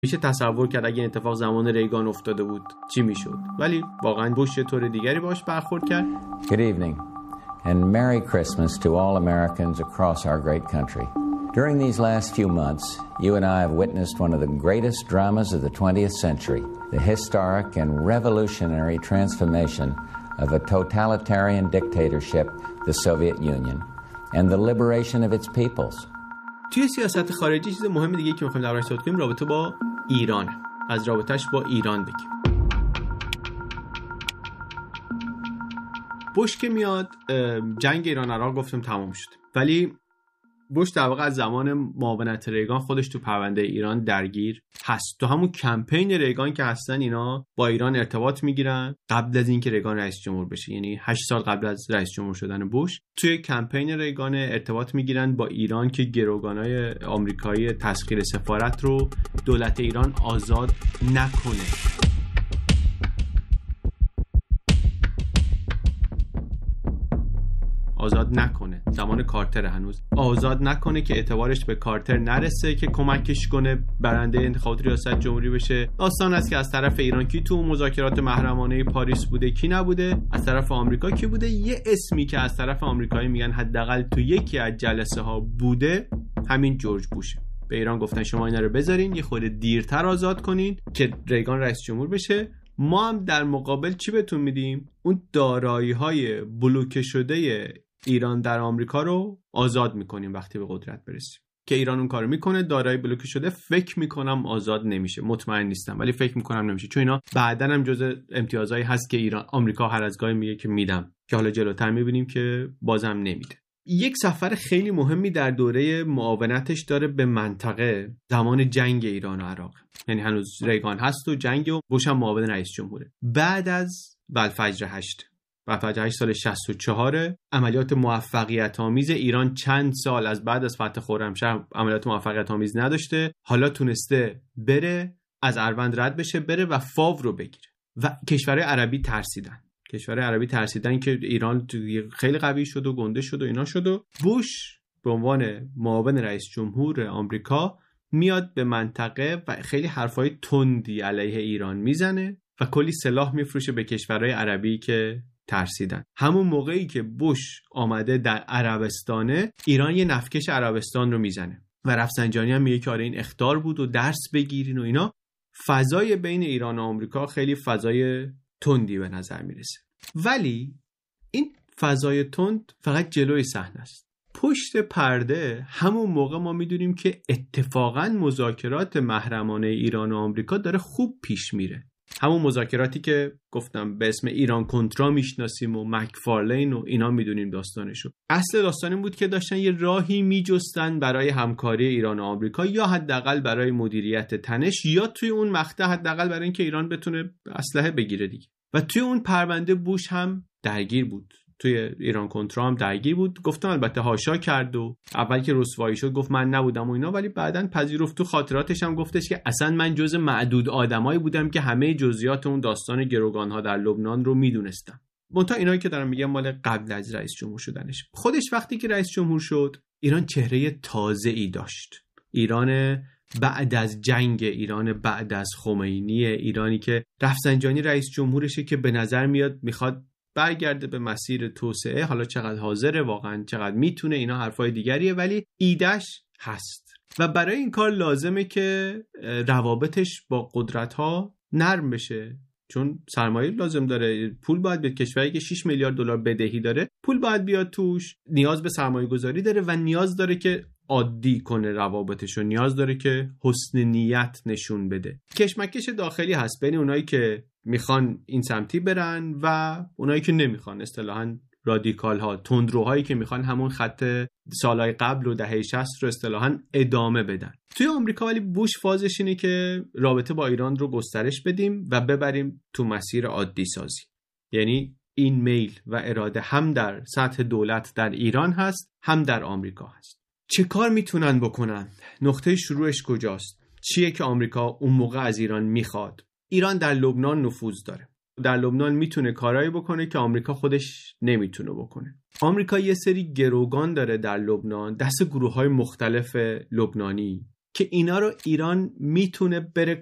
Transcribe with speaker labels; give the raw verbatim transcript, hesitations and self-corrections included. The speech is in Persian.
Speaker 1: میشه تصور کرد اگه این اتفاق زمان ریگان افتاده بود چی میشد، ولی واقعا بوش یه طور دیگری باش برخورد کرد.
Speaker 2: Good evening and Merry Christmas to all Americans across our great country. During these last few months, you and I have witnessed one of the greatest dramas of the twentieth century, the historic and revolutionary transformation of a totalitarian dictatorship, the Soviet Union, and the liberation of its peoples.
Speaker 1: توی سیاست خارجی چیز مهم دیگه که می‌خوایم دربارش صحبت کنیم رابطه با ایران، از رابطه‌اش با ایران بگیم. بوش که میاد جنگ ایران عراق گفتم تمام شد، ولی بوش در واقع از زمان معاونت ریگان خودش تو پرونده ایران درگیر هست. تو همون کمپین ریگان که هستن اینا با ایران ارتباط میگیرن قبل از اینکه ریگان رئیس جمهور بشه، یعنی هشت سال قبل از رئیس جمهور شدن بوش توی کمپین ریگان ارتباط میگیرن با ایران که گروگانای آمریکایی تسخیر سفارت رو دولت ایران آزاد نکنه. آزاد نکنه، زمان کارتر هنوز آزاد نکنه که اعتبارش به کارتر نرسه که کمکش کنه برنده انتخابات ریاست جمهوری بشه. داستان است که از طرف ایران کی تو مذاکرات محرمانه پاریس بوده کی نبوده، از طرف آمریکا کی بوده. یه اسمی که از طرف آمریکایی میگن حداقل تو یکی از جلسه ها بوده همین جورج بوشه. به ایران گفتن شما اینا رو بذارین یه خورده دیرتر آزاد کنین که ریگان رئیس جمهور بشه، ما هم در مقابل چی بهتون میدیم؟ اون دارایی‌های بلوکه شده ایران در آمریکا رو آزاد میکنیم وقتی به قدرت برسیم. که ایران اون کارو میکنه، دارایی بلوکه شده فکر میکنم آزاد نمیشه، مطمئن نیستم ولی فکر میکنم نمیشه، چون اینا بعداً هم جزء امتیازایی هست که ایران آمریکا هر از گاهی میگه که میدم، که حالا جلوتر میبینیم که بازم نمیده. یک سفر خیلی مهمی در دوره معاونتش داره به منطقه زمان جنگ ایران و عراق، یعنی هنوز ریگان هست و جنگ و بوش هم معاون رئیس جمهوره. بعد از بلفجر هشت بلفجر هشت سال شصت و چهار عملیات موفقیت آمیز ایران چند سال از بعد از فتح خرمشهر عملیات موفقیت آمیز نداشته، حالا تونسته بره از اروند رد بشه بره و فاو رو بگیره و کشورهای عربی ترسیدن کشورهای عربی ترسیدن که ایران خیلی قوی شد و گنده شد و اینا شد و بوش به عنوان معاون رئیس جمهور آمریکا میاد به منطقه و خیلی حرفای تندی علیه ایران میزنه و کلی سلاح میفروشه به کشورهای عربی که ترسیدن. همون موقعی که بوش آمده در عربستانه ایران یه نفکش عربستان رو میزنه و رفسنجانی هم میگه که آره این اخطار بود و درس بگیرین و اینا. فضای بین ایران و آمریکا خیلی فضای تندی به نظر میرسه، ولی این فضای تند فقط جلوی صحنه است. پشت پرده همون موقع ما میدونیم که اتفاقا مذاکرات محرمانه ایران و آمریکا داره خوب پیش میره. همون مذاکراتی که گفتم به اسم ایران کنترا میشناسیم و مکفارلین و اینا میدونیم داستانشو. اصل داستان این بود که داشتن یه راهی میجستن برای همکاری ایران و آمریکا، یا حداقل برای مدیریت تنش، یا توی اون مقطع حداقل برای اینکه ایران بتونه اسلحه بگیره دیگه. و توی اون پرونده بوش هم درگیر بود، توی ایران کنترا هم درگیر بود. گفتم البته هاشا کرد و اول که رسوایی شد گفت من نبودم و اینا، ولی بعدن پذیرفت. تو خاطراتش هم گفتش که اصلا من جز معدود آدمایی بودم که همه جزئیات اون داستان گروگان‌ها در لبنان رو میدونستم. منتها اینایی که دارم میگم مال قبل از رئیس جمهور شدنش. خودش وقتی که رئیس جمهور شد ایران چهره تازه‌ای داشت. ایران بعد از جنگ، ایران بعد از خمینی، ایرانی که رفسنجانی رئیس جمهورشه که به نظر میاد میخواد برگرده به مسیر توسعه. حالا چقدر حاضره واقعا، چقدر میتونه، اینا حرفای دیگریه، ولی ایدهش هست و برای این کار لازمه که روابطش با قدرت‌ها نرم بشه، چون سرمایه لازم داره، پول باید بیاد. کشوری که شش میلیارد دلار بدهی داره پول باید بیاد توش، نیاز به سرمایه گذاری داره و نیاز داره که عادی کنه روابطش و نیاز داره که حسن نیت نشون بده. کشمکش داخلی هست بین اونایی که میخوان این سمتی برن و اونایی که نمیخوان، اصطلاحاً رادیکال ها، تندروهایی که میخوان همون خط سالهای قبل و دهه شصت رو اصطلاحاً ادامه بدن. توی آمریکا ولی بوش فازش اینه که رابطه با ایران رو گسترش بدیم و ببریم تو مسیر عادی سازی. یعنی این میل و اراده هم در سطح دولت در ایران هست هم در آمریکا هست. چه کار میتونن بکنن؟ نقطه شروعش کجاست؟ چیه که آمریکا اون موقع از ایران میخواد؟ ایران در لبنان نفوذ داره. در لبنان میتونه کارایی بکنه که آمریکا خودش نمیتونه بکنه. آمریکا یه سری گروگان داره در لبنان، دست گروه‌های مختلف لبنانی که اینا رو ایران میتونه بره